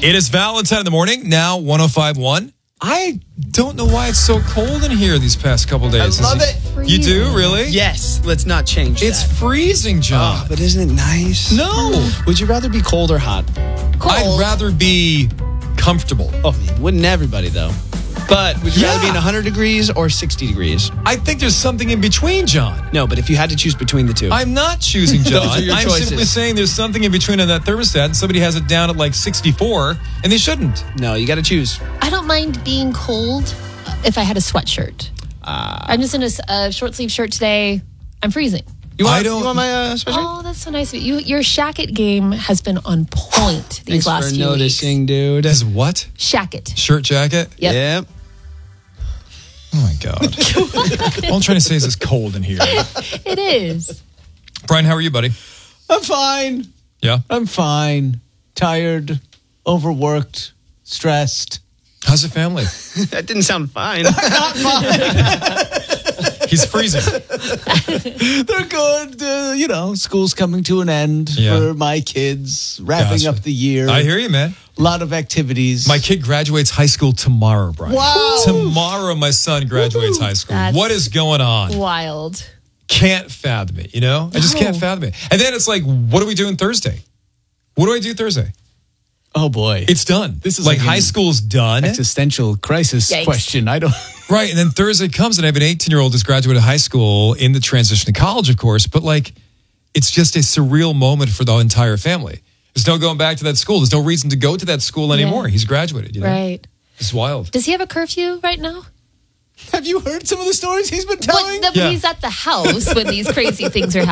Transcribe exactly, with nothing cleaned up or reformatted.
It is Valentine in the morning, now one oh five point one. I don't know why it's so cold in here these past couple days. I love Is it. it. You do, really? Yes, let's not change It's that. freezing, John. Oh, but isn't it nice? No. Would you rather be cold or hot? Cold. I'd rather be comfortable. Oh, wouldn't everybody, though? But would you rather be in Yeah. one hundred degrees or sixty degrees? I think there's something in between, John. No, but if you had to choose between the two. I'm not choosing, John. Those are your I'm choices. simply saying there's something in between on that thermostat, and somebody has it down at like sixty-four, and they shouldn't. No, you got to choose. I don't mind being cold if I had a sweatshirt. Uh, I'm just in a, s- a short sleeve shirt today. I'm freezing. You want, I don't- you want my uh, sweatshirt? Oh, that's so nice of you. you your shacket game has been on point these Thanks last for few noticing, dude. Is what? weeks. Shacket. Shirt, jacket? Yep. Yep. Oh, my God. All I'm trying to say is it's cold in here. It is. Brian, how are you, buddy? I'm fine. Yeah? I'm fine. Tired, overworked, stressed. How's the family? That didn't sound fine. He's freezing. They're good. Uh, you know, school's coming to an end Yeah. for my kids, wrapping Gotcha. up the year. I hear you, man. A lot of activities. My kid graduates high school tomorrow, Brian. Wow. Tomorrow, my son graduates high school. That's- What is going on? Wild. Can't fathom it, you know? I just can't No. fathom it. And then it's like, what are we doing Thursday? What do I do Thursday? Oh, boy. It's done. This is like like high an school's done. existential crisis Yikes. question. I don't... Right. And then Thursday comes and I have an eighteen-year-old who's graduated high school in the transition to college, of course. But like, it's just a surreal moment for the entire family. There's no going back to that school. There's no reason to go to that school anymore. Yeah. He's graduated, you know? Right. It's wild. Does he have a curfew right now? Have you heard some of the stories he's been telling? But the, Yeah. he's at the house when these crazy things are happening.